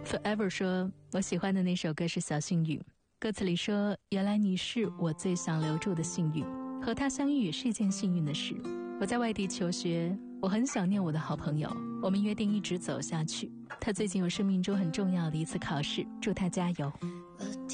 Forever 说，我喜欢的那首歌是小幸运，歌词里说，原来你是我最想留住的幸运，和他相遇是一件幸运的事。我在外地求学，我很想念我的好朋友，我们约定一直走下去。他最近有生命中很重要的一次考试，祝他加油。